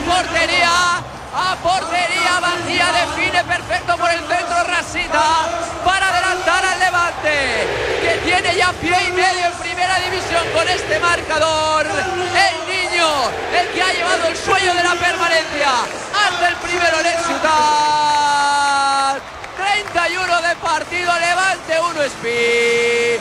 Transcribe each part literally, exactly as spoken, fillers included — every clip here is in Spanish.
portería, a portería vacía, define perfecto por el centro Rasita para adelantar al Levante, que tiene ya pie y medio en primera división con este marcador. El niño, el que ha llevado el sueño de la permanencia, hace el primero en el Ciutat. treinta y uno de partido, Levante uno, Espi,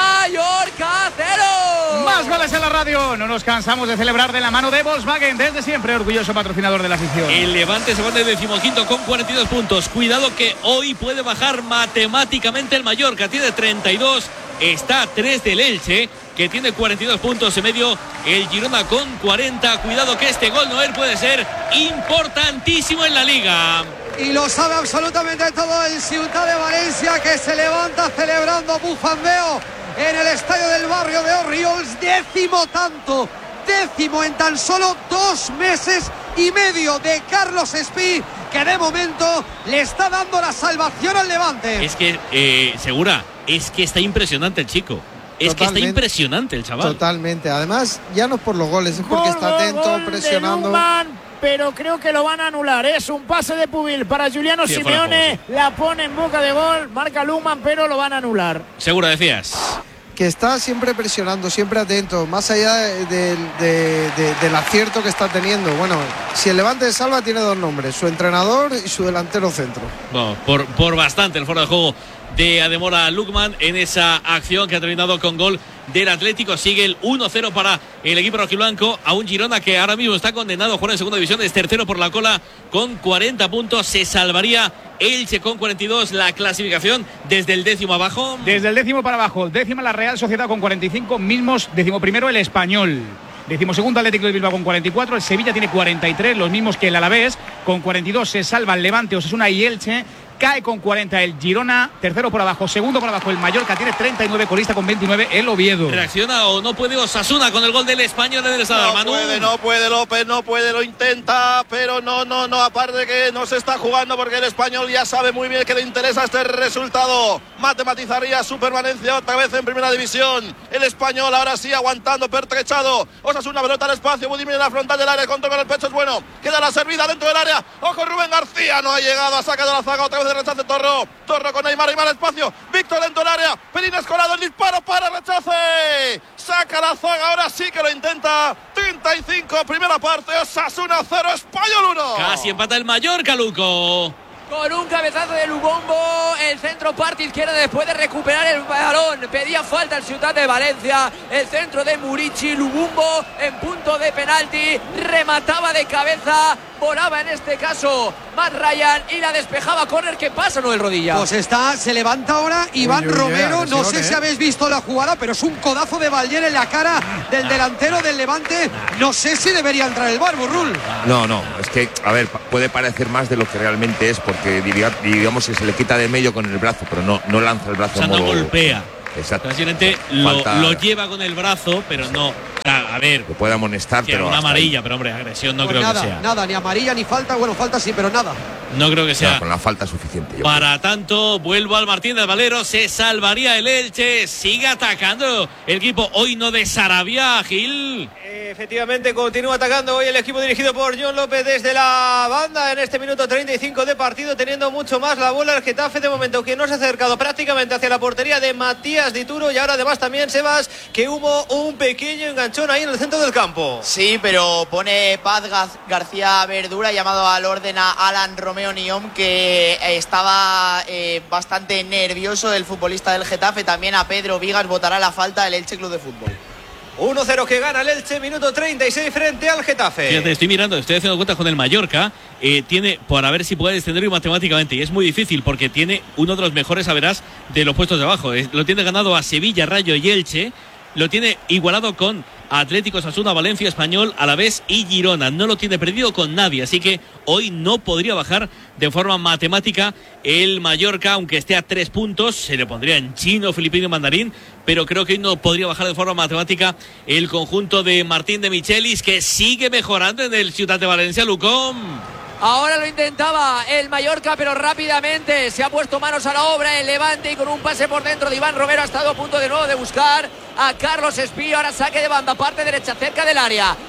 Mallorca cero. Más goles en la radio. No nos cansamos de celebrar de la mano de Volkswagen, desde siempre orgulloso patrocinador de la afición. El Levante se pone decimoquinto con cuarenta y dos puntos. Cuidado que hoy puede bajar matemáticamente el Mallorca. Tiene treinta y dos. Está a tres del Elche, que tiene cuarenta y dos puntos en medio. El Girona con cuarenta. Cuidado que este gol Noel puede ser importantísimo en la Liga. Y lo sabe absolutamente todo el Ciutat de Valencia, que se levanta celebrando bufandeo en el estadio del barrio de Orriols. Décimo tanto, décimo en tan solo dos meses y medio de Carlos Espí, que de momento le está dando la salvación al Levante. Es que, eh, Segura, es que está impresionante el chico. Es Totalmente. que está impresionante el chaval. Totalmente. Además, ya no es por los goles, es porque gol, está atento, gol presionando. Pero creo que lo van a anular. Es un pase de Pubil para Giuliano sí, Simeone. La pone en boca de gol. Marca Lukman, pero lo van a anular. Segura, decías. Que está siempre presionando, siempre atento, más allá de, de, de, de, del acierto que está teniendo. Bueno, si el Levante de salva tiene dos nombres, su entrenador y su delantero centro. Bueno, por, por bastante el fuera de juego de Ademola Lookman en esa acción que ha terminado con gol del Atlético. Sigue el uno cero para el equipo rojiblanco, a un Girona que ahora mismo está condenado a jugar en segunda división, es tercero por la cola con cuarenta puntos. Se salvaría Elche con cuarenta y dos. La clasificación desde el décimo abajo. Desde el décimo para abajo, décima la Real Sociedad con cuarenta y cinco, mismos, décimo primero el Español. Decimosegundo Atlético de Bilbao con cuarenta y cuatro, el Sevilla tiene cuarenta y tres, los mismos que el Alavés, con cuarenta y dos se salva el Levante, Osasuna y Elche. Cae con cuarenta el Girona, tercero por abajo, segundo por abajo el Mallorca, tiene treinta y nueve, colista con veintinueve el Oviedo. ¿Reacciona o no puede Osasuna con el gol del Español en el Sadar? No puede, no puede López, no puede, lo intenta, pero no, no, no, aparte que no se está jugando porque el Español ya sabe muy bien que le interesa este resultado. Matematizaría su permanencia otra vez en primera división. El Español ahora sí aguantando, pertrechado. Osasuna, pelota al espacio, Budimir en la frontal del área, control con el pecho es bueno. Queda la servida dentro del área. Ojo, Rubén García no ha llegado, ha sacado la zaga otra vez de rechace Torro. Torro con Neymar, Neymar al espacio. Víctor dentro del área. Pelín Escolado, el disparo para rechace. Saca la zaga, ahora sí que lo intenta. treinta y cinco, primera parte. Osasuna cero, Español uno. Casi empata el Mallorca, Luco. Con un cabezazo de Lubombo, el centro parte izquierda después de recuperar el balón. Pedía falta el Ciutat de Valencia. El centro de Murici, Lubombo en punto de penalti. Remataba de cabeza, volaba en este caso Matt Ryan y la despejaba. Córner, ¿qué pasa, Noel Rodilla? Pues está, se levanta ahora Iván uy, uy, Romero. No sé eh. si habéis visto la jugada, pero es un codazo de Balier en la cara del delantero del Levante. No sé si debería entrar el V A R, Burrul. No, no, es que, a ver, puede parecer más de lo que realmente es, porque que digamos que se le quita de medio con el brazo, pero no, no lanza el brazo. O sea, no golpea. Exacto. Lo, lo lleva con el brazo, pero no. A ver, que puede amonestar, pero una amarilla, ahí. Pero hombre, agresión no pues creo nada, que sea. Nada, ni amarilla ni falta, bueno, falta sí, pero nada. No creo que sea. No, con la falta suficiente. Yo Para creo. tanto, vuelvo al Martín del Valero, se salvaría el Elche, sigue atacando el equipo hoy no de Sarabia, Gil. Efectivamente, continúa atacando hoy el equipo dirigido por John López desde la banda en este minuto treinta y cinco de partido, teniendo mucho más la bola el Getafe de momento, que no se ha acercado prácticamente hacia la portería de Matías Dituro, y ahora además también, Sebas, que hubo un pequeño enganchón ahí en el centro del campo. Sí, pero pone Paz García Verdura, llamado al orden a Alan Romeo Niom, que estaba eh, bastante nervioso el futbolista del Getafe. También a Pedro Vigas votará la falta del Elche Club de Fútbol. uno cero que gana el Elche, minuto treinta y seis frente al Getafe. Fíjate, estoy mirando, estoy haciendo cuentas con el Mallorca. Eh, tiene, por a ver si puede descenderlo matemáticamente, y es muy difícil porque tiene uno de los mejores averás de los puestos de abajo. Es, lo tiene ganado a Sevilla, Rayo y Elche. Lo tiene igualado con Atlético, Osasuna, Valencia, Español, Alavés y Girona. No lo tiene perdido con nadie, así que hoy no podría bajar de forma matemática el Mallorca, aunque esté a tres puntos. Se le pondría en chino, filipino y mandarín, pero creo que hoy no podría bajar de forma matemática el conjunto de Martín de Michelis, que sigue mejorando en el Ciutat de Valencia, Lucón. Ahora lo intentaba el Mallorca, pero rápidamente se ha puesto manos a la obra el Levante, y con un pase por dentro de Iván Romero ha estado a punto de nuevo de buscar a Carlos Espí. Ahora saque de banda, parte derecha, cerca del área.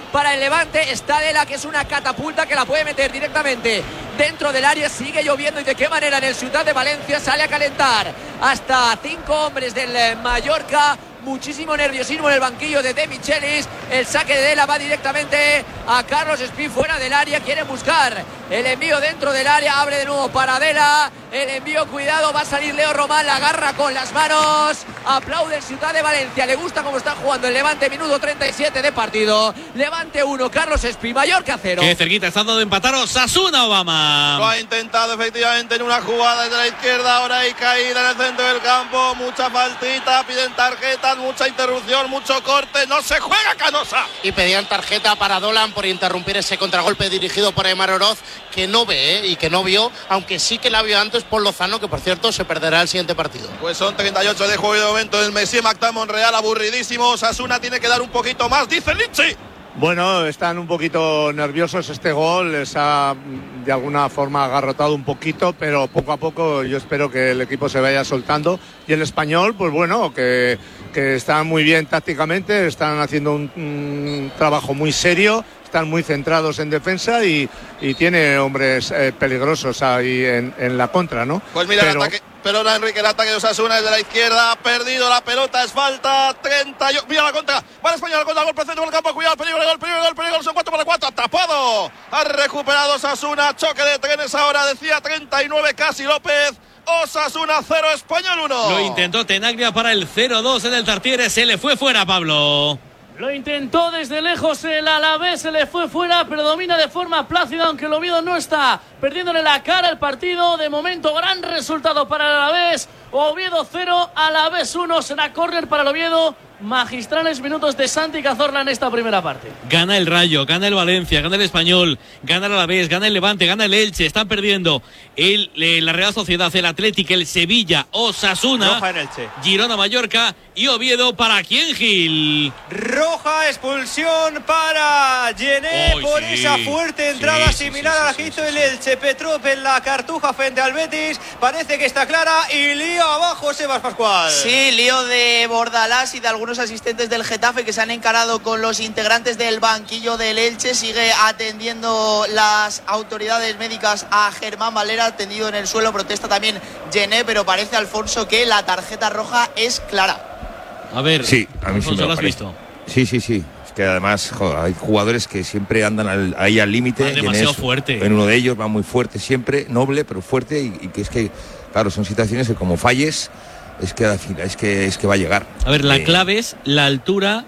para el Levante. Stadela, que es una catapulta que la puede meter directamente dentro del área. Sigue lloviendo y de qué manera en el Ciutat de Valencia. Sale a calentar hasta cinco hombres del Mallorca. Muchísimo nerviosismo en el banquillo de De Michelis. El saque de Dela va directamente a Carlos Espí fuera del área. Quiere buscar el envío dentro del área. Abre de nuevo para Dela. El envío, cuidado, va a salir Leo Román. La agarra con las manos. Aplaude el Ciutat de Valencia. Le gusta cómo está jugando el Levante. Minuto treinta y siete de partido. Levante uno, Carlos Espí. Mallorca cero. Qué cerquita está dando de empatar Osasuna, Obama. Lo ha intentado efectivamente en una jugada desde la izquierda. Ahora hay caída en el centro del campo. Mucha faltita. Piden tarjeta. Mucha interrupción, mucho corte, no se juega Canosa. Y pedían tarjeta para Dolan por interrumpir ese contragolpe dirigido por Aimar Oroz, que no ve ¿eh? y que no vio, aunque sí que la vio antes por Lozano, que por cierto se perderá el siguiente partido. Pues son treinta y ocho de juego y de momento el Messier Mactan Monreal aburridísimo. Osasuna tiene que dar un poquito más, dice Litsi. Bueno, están un poquito nerviosos. Este gol les ha de alguna forma agarrotado un poquito, pero poco a poco yo espero que el equipo se vaya soltando. Y el Español, pues bueno, que, que están muy bien tácticamente, están haciendo un, un trabajo muy serio, están muy centrados en defensa y, y tiene hombres eh, peligrosos ahí en, en la contra, ¿no? Pues mira, pero, el ataque, perdona Enrique, el ataque de Osasuna desde la izquierda, ha perdido la pelota, es falta, treinta y ocho, mira la contra, va el Español, contra, golpe centro del campo, cuidado, peligro, gol, peligro, gol, peligro, son cuatro para cuatro, atrapado, ha recuperado Osasuna, choque de trenes ahora, decía treinta y nueve casi López. Osasuna cero, Español uno. Lo intentó Tenaglia para el cero dos en el Tartiere, se le fue fuera, Pablo. Lo intentó desde lejos el Alavés, se le fue fuera, pero domina de forma plácida, aunque el Oviedo no está perdiéndole la cara al partido. De momento, gran resultado para el Alavés. Oviedo cero, Alavés uno, será córner para el Oviedo. Magistrales minutos de Santi Cazorla en esta primera parte. Gana el Rayo, gana el Valencia, gana el Español, gana el Alavés, gana el Levante, gana el Elche. Están perdiendo el, el, la Real Sociedad, el Atlético, el Sevilla, Osasuna, Roja en Elche, Girona, Mallorca y Oviedo. ¿Para quién, Gil? Roja, expulsión para Gené oh, por sí, esa fuerte entrada sí, similar sí, sí, a la sí, que hizo sí, el Elche. Petrov en la Cartuja frente al Betis. Parece que está clara y lío abajo Sebas Pascual. Sí, lío de Bordalás y de algunos asistentes del Getafe que se han encarado con los integrantes del banquillo del Elche. Sigue atendiendo las autoridades médicas a Germán Valera, tendido en el suelo. Protesta también Gené, pero parece, Alfonso, que la tarjeta roja es clara. A ver, sí, a mí sí me lo lo has visto. Sí, sí, sí. Es que además joder, hay jugadores que siempre andan al, ahí al límite. Demasiado fuerte. En uno de ellos va muy fuerte siempre, noble, pero fuerte. Y, y que es que, claro, son situaciones que como falles, es que es que, es que va a llegar. A ver, la eh, clave es la altura.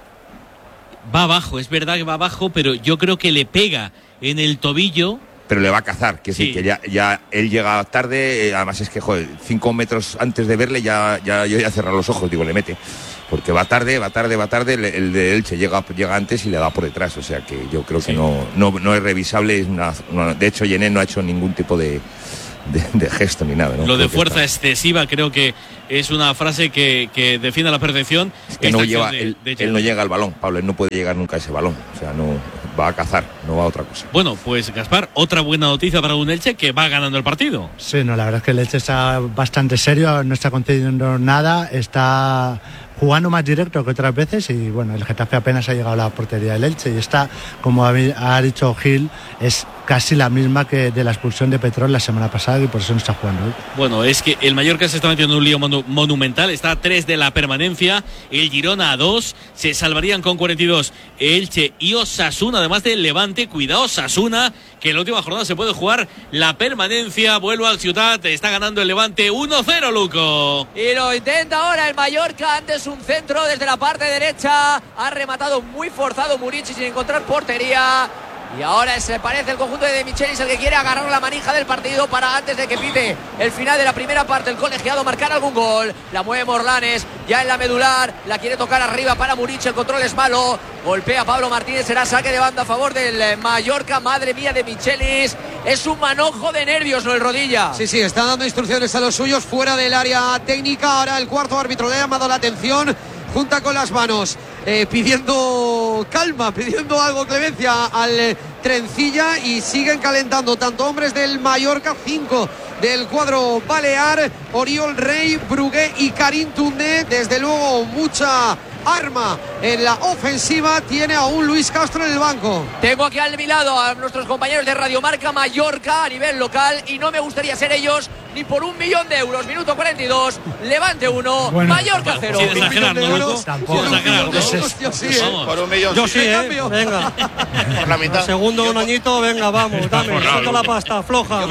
Va abajo, es verdad que va abajo, pero yo creo que le pega en el tobillo. Pero le va a cazar, que sí. sí, que ya, ya él llega tarde, eh, además es que, joder, cinco metros antes de verle ya, ya, yo ya cerrar los ojos, digo, le mete. Porque va tarde, va tarde, va tarde, el, el de Elche llega, llega antes y le da por detrás, o sea que yo creo sí. que no, no, no es revisable, es una, una, de hecho Gené no ha hecho ningún tipo de... De, de gesto ni nada, ¿no? Lo de creo fuerza está... excesiva creo que es una frase que, que define a la perfección. Es que no lleva, de, él, de él no llega al balón, Pablo, él no puede llegar nunca a ese balón, o sea, no va a cazar, no va a otra cosa. Bueno, pues Gaspar, otra buena noticia para un Elche que va ganando el partido. Sí, no, la verdad es que el Elche está bastante serio, no está concediendo nada, está jugando más directo que otras veces y bueno, el Getafe apenas ha llegado a la portería del Elche y está, como ha dicho Gil, es casi la misma que de la expulsión de Petrov la semana pasada y por eso no está jugando hoy. Bueno, es que el Mallorca se está metiendo en un lío monu- monumental, está a tres de la permanencia, el Girona a dos, se salvarían con cuarenta y dos Elche y Osasuna, además del Levante. Cuidado Osasuna, que en la última jornada se puede jugar la permanencia. Vuelvo al Ciutat, está ganando el Levante uno cero, Luco. Y lo intenta ahora el Mallorca, antes un centro desde la parte derecha, ha rematado muy forzado Murici sin encontrar portería. Y ahora se parece el conjunto de De Michelis el que quiere agarrar la manija del partido para antes de que pite el final de la primera parte el colegiado marcar algún gol. La mueve Morlanes, ya en la medular, la quiere tocar arriba para Murici, el control es malo. Golpea Pablo Martínez, será saque de banda a favor del Mallorca. Madre mía, De Michelis, es un manojo de nervios, ¿no, el Rodilla? Sí, sí, está dando instrucciones a los suyos fuera del área técnica. Ahora el cuarto árbitro le ha llamado la atención, junta con las manos, eh, pidiendo calma, pidiendo algo, clemencia al eh, Trencilla, y siguen calentando tanto hombres del Mallorca, cinco del cuadro balear, Oriol Rey, Brugué y Karim Toundé. Desde luego mucha arma en la ofensiva, tiene a un Luis Castro en el banco. Tengo aquí al mi lado a nuestros compañeros de Radio Marca Mallorca a nivel local y no me gustaría ser ellos ni por un millón de euros. Minuto cuarenta y dos, Levante uno, bueno, Mallorca cero. Sin exagerar, ¿no, Luco? Tampoco. Yo sí, ¿eh? Por un millón. Yo sí, ¿eh? Venga. Por la mitad. Segundo, un añito, venga, vamos, dame. Suelta la pasta, floja.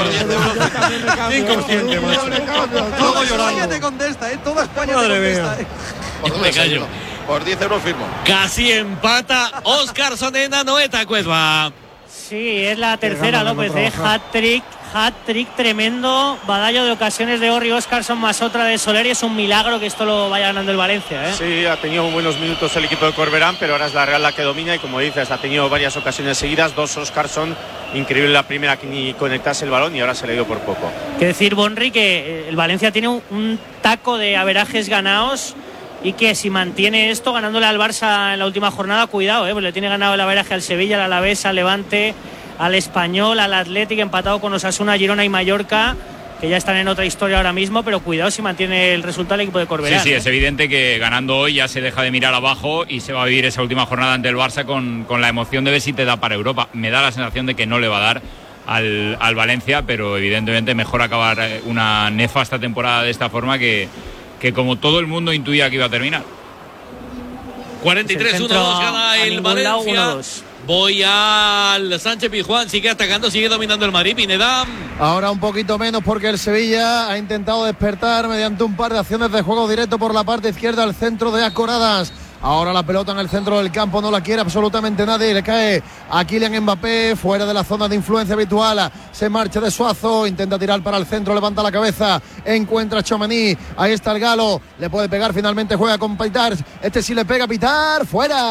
Inconsciente, macho. Toda España te contesta, ¿eh? Toda España te contesta, ¿eh? Por me callo. Por diez euros firmo. Casi empata Óscarson en Anoeta, Cuezba. Sí, es la tercera, López, ¿eh? Hat-trick, hat-trick tremendo. Badallo de ocasiones de Orri Óscarson más otra de Soler y es un milagro que esto lo vaya ganando el Valencia, ¿eh? Sí, ha tenido buenos minutos el equipo de Corberán, pero ahora es la Real la que domina y como dices, ha tenido varias ocasiones seguidas, dos Óscarson, increíble la primera que ni conectase el balón y ahora se le dio por poco. Que decir, Bonri, que el Valencia tiene un, un taco de averajes ganados y que si mantiene esto ganándole al Barça en la última jornada, cuidado, ¿eh? Pues le tiene ganado el averaje al Sevilla, al Alavés, al Levante, al Español, al Athletic, empatado con Osasuna, Girona y Mallorca, que ya están en otra historia ahora mismo, pero cuidado si mantiene el resultado el equipo de Corberán. Sí, sí, ¿eh? es evidente que ganando hoy ya se deja de mirar abajo y se va a vivir esa última jornada ante el Barça con, con la emoción de ver si te da para Europa. Me da la sensación de que no le va a dar al, al Valencia, pero evidentemente mejor acabar una nefasta temporada de esta forma que, que como todo el mundo intuía que iba a terminar. cuarenta y tres uno dos gana el Valencia. Lado, Voy al Sánchez Pizjuán, sigue atacando, sigue dominando el Madrid, Pineda. Ahora un poquito menos porque el Sevilla ha intentado despertar mediante un par de acciones de juego directo por la parte izquierda al centro de Acoradas. Ahora la pelota en el centro del campo, no la quiere absolutamente nadie, le cae a Kylian Mbappé, fuera de la zona de influencia habitual, se marcha de Suazo, intenta tirar para el centro, levanta la cabeza, encuentra a Tchouaméni, ahí está el galo, le puede pegar, finalmente juega con Pitar, este sí le pega, Pitar,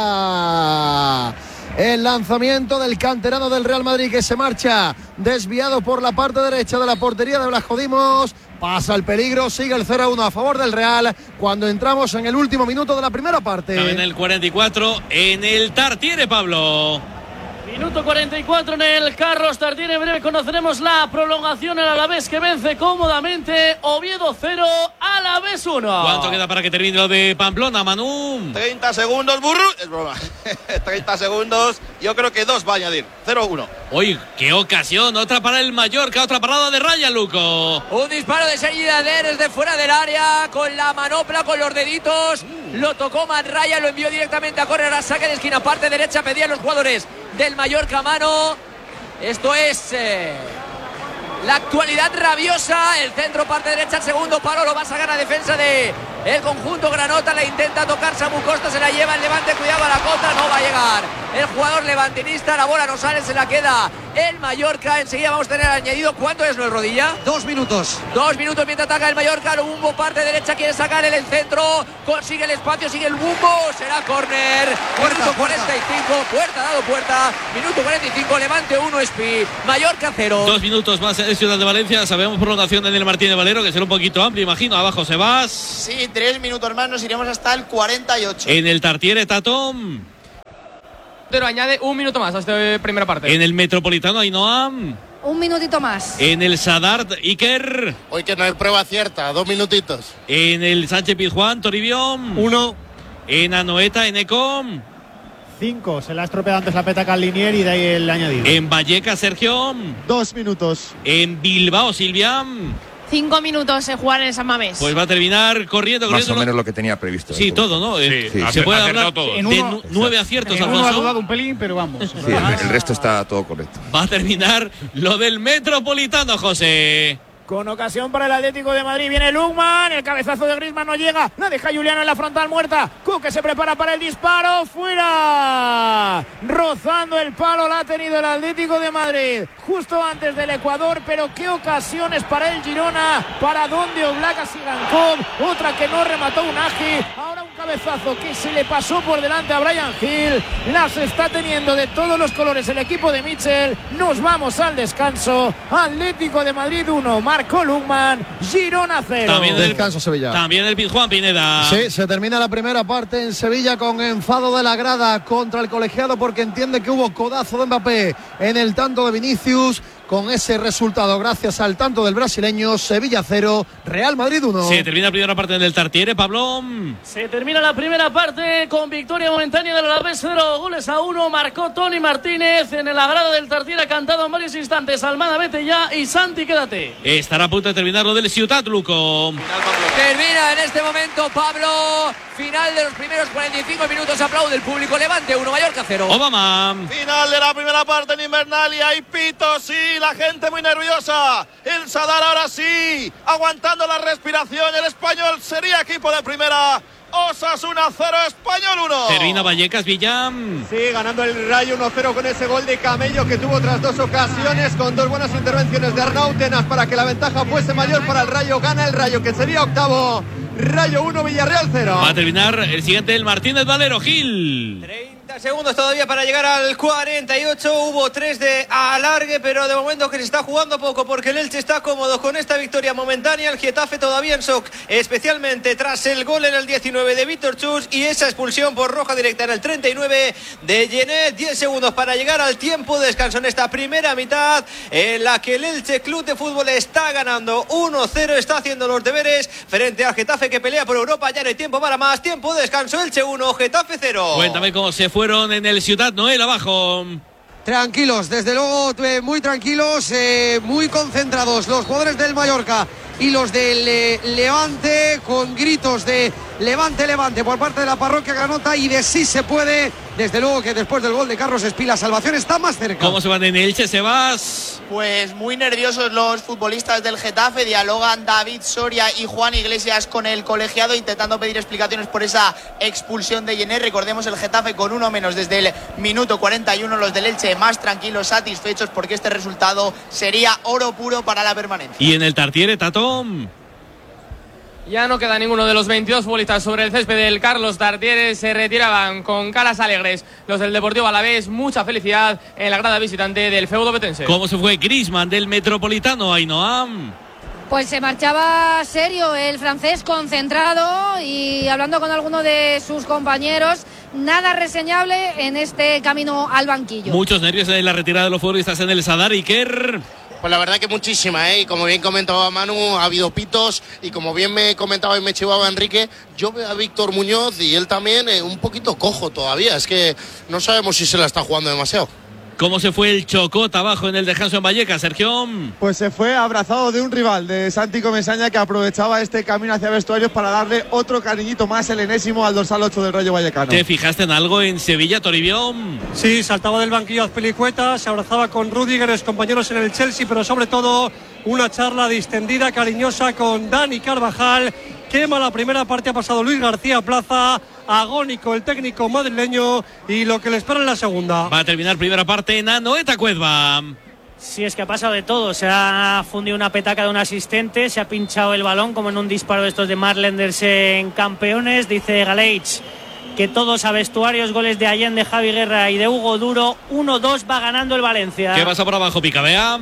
fuera. El lanzamiento del canterano del Real Madrid que se marcha desviado por la parte derecha de la portería de Blasco Dimos. Pasa el peligro, sigue el cero a uno a favor del Real cuando entramos en el último minuto de la primera parte. En el cuarenta y cuatro, en el Tartiere, Pablo. Minuto cuarenta y cuatro en el Carlos Tartiere. En breve conoceremos la prolongación. El Alavés que vence cómodamente. Oviedo cero, Alavés uno. ¿Cuánto queda para que termine lo de Pamplona, Manu? treinta segundos, burro. Es broma. treinta segundos. Yo creo que dos va a añadir. cero uno. Uy, qué ocasión. Otra para el Mallorca. Otra parada de raya, Luco. Un disparo de salida desde fuera del área. Con la manopla, con los deditos. Lo tocó Manraya. Lo envió directamente a correr a saque de esquina. Parte derecha. Pedían los jugadores del Mallorca mano. Esto es eh, la actualidad rabiosa. El centro, parte derecha, el segundo palo lo va a sacar a defensa de el conjunto granota. Le intenta tocar Samu Costa, se la lleva el Levante, cuidado a la contra, no va a llegar el jugador levantinista, la bola no sale, se la queda el Mallorca. Enseguida vamos a tener añadido. ¿Cuánto es, no es rodilla? Dos minutos. Dos minutos mientras ataca el Mallorca. El Bumbo parte derecha, quiere sacar el centro, consigue el espacio, sigue el Bumbo, será córner. Minuto cuarenta y cinco, puerta dado puerta. Minuto cuarenta y cinco, Levante uno, Espi, Mallorca cero. Dos minutos más en Ciudad de Valencia. Sabemos prolongación en el Martínez Valero, que será un poquito amplio, imagino. Abajo se va. Sí, tres minutos más, nos iremos hasta el cuarenta y ocho. En el Tartiere, Tatón. Pero añade un minuto más a esta primera parte. En el Metropolitano, Ainhoa. Un minutito más. En el Sadart, Iker. Hoy que no hay prueba cierta, dos minutitos. En el Sánchez Pizjuán, Toribio. Uno. En Anoeta, Enecom. Cinco. Se la ha estropeado antes la petaca al Linier y de ahí el añadido. En Vallecas, Sergio. Dos minutos. En Bilbao, Silvia. Cinco minutos se jugar en San Mamés. Pues va a terminar corriendo, corriendo. Más o menos lo que tenía previsto. Sí, todo, ¿no? Sí, sí, se sí. puede hablar todo. de uno, nueve aciertos, en Alfonso. uno ha dudado un pelín, pero vamos. Sí, el, el resto está todo correcto. Va a terminar lo del Metropolitano, José. Con ocasión para el Atlético de Madrid. Viene Lukman. El cabezazo de Griezmann no llega. La deja Juliano en la frontal muerta. Kuke se prepara para el disparo. ¡Fuera! Rozando el palo la ha tenido el Atlético de Madrid. Justo antes del Ecuador. Pero qué ocasiones para el Girona. Para donde Oblak a Sigankov. Otra que no remató Unagi. Ahora un cabezazo que se le pasó por delante a Brian Hill. Las está teniendo de todos los colores el equipo de Mitchell. Nos vamos al descanso. Atlético de Madrid uno. Marcó Lukman, Girona cero. También el, Descanso Sevilla. También el Pizjuán, Pineda. Sí, se termina la primera parte en Sevilla con enfado de la grada contra el colegiado porque entiende que hubo codazo de Mbappé en el tanto de Vinicius. con ese resultado gracias al tanto del brasileño. Sevilla cero, Real Madrid uno. Se termina la primera parte del Tartiere, Pablo. Se termina la primera parte con victoria momentánea del Alavés, cero goles a uno. Marcó Tony Martínez en el agrado del Tartiere, ha cantado en varios instantes Almada vete ya y Santi quédate. Estará a punto de terminar lo del Ciutat, Luco. Termina en este momento, Pablo. Final de los primeros cuarenta y cinco minutos. Aplaude el público. Levante uno, Mallorca cero. Obama. Final de la primera parte en Invernalia. Hay pitos y la gente muy nerviosa. El Sadar ahora sí, aguantando la respiración. El Español sería equipo de primera. Osasuna cero, Español uno. Termina Vallecas, Villam. Sí, ganando el Rayo uno cero con ese gol de Camello que tuvo otras dos ocasiones, con dos buenas intervenciones de Arnau Tenas para que la ventaja fuese mayor para el Rayo. Gana el Rayo, que sería octavo. Rayo uno, Villarreal cero. Va a terminar el siguiente, el Martínez Valero, Gil. treinta segundos todavía para llegar al cuarenta y ocho. Hubo tres de alargue, pero de momento que se está jugando poco porque el Elche está cómodo con esta victoria momentánea. El Getafe todavía en shock, especialmente tras el gol en el diecinueve de Víctor Chus y esa expulsión por roja directa en el treinta y nueve de Genet. diez segundos para llegar al tiempo de descanso en esta primera mitad en la que el Elche Club de Fútbol está ganando uno cero. Está haciendo los deberes frente al Getafe que pelea por Europa. Ya no hay tiempo para más. Tiempo de descanso. Elche uno, Getafe cero. Cuéntame cómo se fueron en el Ciutat, Noel, abajo. Tranquilos, desde luego eh, muy tranquilos, eh, muy concentrados los jugadores del Mallorca y los del eh, Levante, con gritos de Levante, Levante por parte de la parroquia Ganota y de sí se puede. Desde luego que después del gol de Carlos Espí la salvación está más cerca. ¿Cómo se van en Elche, Sebas? Pues muy nerviosos los futbolistas del Getafe. Dialogan David Soria y Juan Iglesias con el colegiado intentando pedir explicaciones por esa expulsión de Genet. Recordemos el Getafe con uno menos desde el minuto cuarenta y uno. Los del Elche más tranquilos, satisfechos porque este resultado sería oro puro para la permanencia. Y en el Tartiere, Tatón. Ya no queda ninguno de los veintidós futbolistas sobre el césped del Carlos Tartiere. Se retiraban con caras alegres los del Deportivo Alavés. Mucha felicidad en la grada visitante del feudo betense. ¿Cómo se fue Griezmann del Metropolitano, Ainhoa? Pues se marchaba serio el francés, concentrado y hablando con alguno de sus compañeros. Nada reseñable en este camino al banquillo. Muchos nervios en la retirada de los futbolistas en el Sadar, Iker. Pues la verdad que muchísima, ¿eh? Y como bien comentaba Manu, ha habido pitos y como bien me comentaba y me chivaba Enrique, yo veo a Víctor Muñoz y él también eh, un poquito cojo todavía, es que no sabemos si se la está jugando demasiado. ¿Cómo se fue el Chocot abajo en el descanso en Vallecas, Sergio? Pues se fue abrazado de un rival, de Santi Comesaña, que aprovechaba este camino hacia vestuarios para darle otro cariñito más, el enésimo, al dorsal ocho del Rayo Vallecano. ¿Te fijaste en algo en Sevilla, Toribio? Sí, saltaba del banquillo Azpilicueta, se abrazaba con Rudiger, los compañeros en el Chelsea, pero sobre todo una charla distendida, cariñosa con Dani Carvajal. Quema la primera parte, ha pasado Luis García Plaza, agónico el técnico madrileño y lo que le espera en la segunda. Va a terminar primera parte en Anoeta Cuedva. Sí, es que ha pasado de todo. Se ha fundido una petaca de un asistente, se ha pinchado el balón como en un disparo de estos de Marlenders en Campeones. Dice Galeich que todos a vestuarios, goles de Allende, Javi Guerra y de Hugo Duro. uno dos va ganando el Valencia. ¿Qué pasa por abajo, Picabea?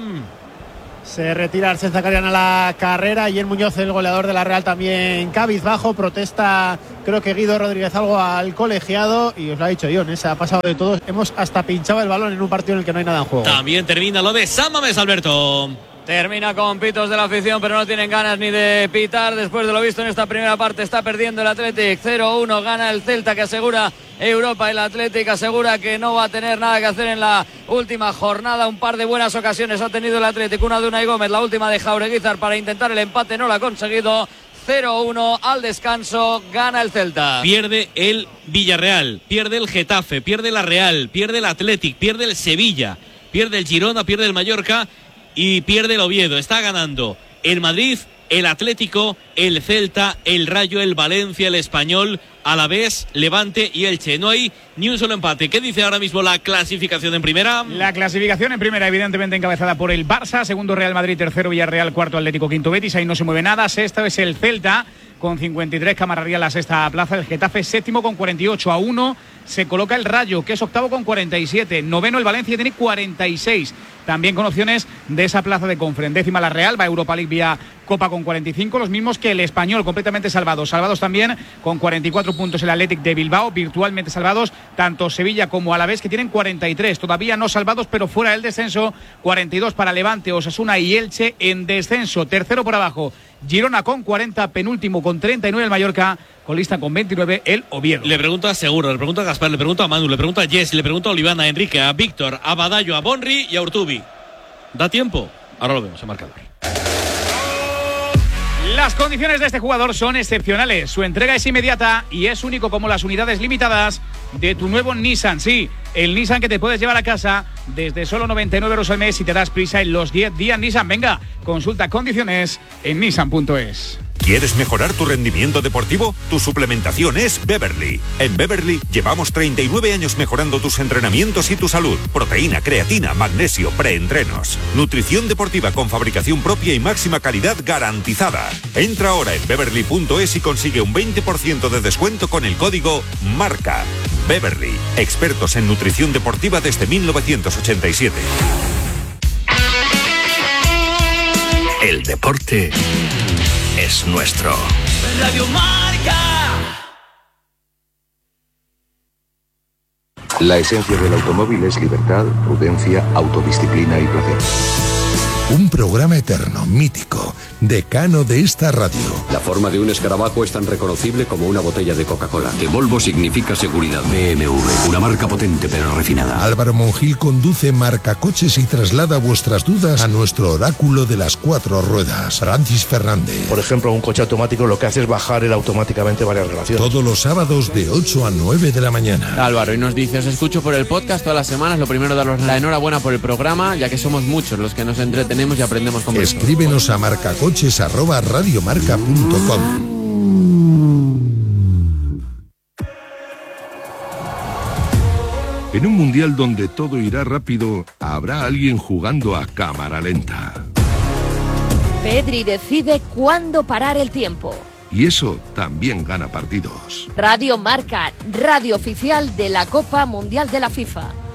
Se retira Arsène Zakarian a la carrera y el Muñoz, el goleador de la Real, también cabizbajo. Protesta, creo que Guido Rodríguez algo al colegiado y os lo ha dicho Ion, ¿eh? Se ha pasado de todos. Hemos hasta pinchado el balón en un partido en el que no hay nada en juego. También termina lo de San Mamés, Alberto. Termina con pitos de la afición, pero no tienen ganas ni de pitar. Después de lo visto en esta primera parte, está perdiendo el Athletic. cero uno, gana el Celta, que asegura Europa. El Athletic asegura que no va a tener nada que hacer en la última jornada. Un par de buenas ocasiones ha tenido el Athletic, una de Unai Gómez, la última de Jaureguizar para intentar el empate, no lo ha conseguido. cero uno al descanso, gana el Celta. Pierde el Villarreal, pierde el Getafe, pierde la Real, pierde el Athletic, pierde el Sevilla, pierde el Girona, pierde el Mallorca y pierde el Oviedo. Está ganando el Madrid, el Atlético, el Celta, el Rayo, el Valencia, el Español, Alavés, Levante y Elche. No hay ni un solo empate. ¿Qué dice ahora mismo la clasificación en primera? La clasificación en primera, evidentemente encabezada por el Barça, segundo Real Madrid, tercero Villarreal, cuarto Atlético, quinto Betis. Ahí no se mueve nada. Sexto es el Celta con cincuenta y tres, que amarraría la sexta plaza. El Getafe séptimo con cuarenta y ocho, a uno se coloca el Rayo, que es octavo con cuarenta y siete. Noveno el Valencia, tiene cuarenta y seis. también con opciones de esa plaza de Conference. Décima la Real, va a Europa League vía Copa con cuarenta y cinco, los mismos que el Español, completamente salvados. Salvados también con cuarenta y cuatro puntos el Athletic de Bilbao, virtualmente salvados tanto Sevilla como Alavés, que tienen cuarenta y tres, todavía no salvados, pero fuera del descenso. Cuarenta y dos para Levante, Osasuna y Elche en descenso. Tercero por abajo, Girona con cuarenta, penúltimo con treinta y nueve el Mallorca, colista con veintinueve el Oviedo. Le pregunto a Seguro, le pregunto a Gaspar, le pregunto a Manu, le pregunto a Jess, le pregunto a Olivana, a Enrique, a Víctor, a Badallo, a Bonri y a Urtubi. ¿Da tiempo? Ahora lo vemos en marcador. Las condiciones de este jugador son excepcionales. Su entrega es inmediata y es único como las unidades limitadas de tu nuevo Nissan. Sí, el Nissan que te puedes llevar a casa desde solo noventa y nueve euros al mes si te das prisa en los diez días Nissan. Venga, consulta condiciones en nissan punto es. ¿Quieres mejorar tu rendimiento deportivo? Tu suplementación es Beverly. En Beverly llevamos treinta y nueve años mejorando tus entrenamientos y tu salud. Proteína, creatina, magnesio, preentrenos. Nutrición deportiva con fabricación propia y máxima calidad garantizada. Entra ahora en beverly punto es y consigue un veinte por ciento de descuento con el código MARCA. Beverly, expertos en nutrición deportiva desde mil novecientos ochenta y siete. El deporte es nuestro. Radio Marca. La esencia del automóvil es libertad, prudencia, autodisciplina y placer. Un programa eterno, mítico, decano de esta radio. La forma de un escarabajo es tan reconocible como una botella de Coca-Cola. Que Volvo significa seguridad. B M W, una marca potente pero refinada. Álvaro Monjil conduce Marcacoches y traslada vuestras dudas a nuestro oráculo de las cuatro ruedas, Francis Fernández. Por ejemplo, un coche automático lo que hace es bajar él automáticamente varias relaciones. Todos los sábados de ocho a nueve de la mañana. Álvaro, y nos dice, os escucho por el podcast todas las semanas. Lo primero, daros la enhorabuena por el programa, ya que somos muchos los que nos entretenemos y aprendemos con vosotros. Escríbenos a marcacoches arroba radiomarca punto com. En un mundial donde todo irá rápido, habrá alguien jugando a cámara lenta. Pedri decide cuándo parar el tiempo. Y eso también gana partidos. Radio Marca, radio oficial de la Copa Mundial de la FIFA.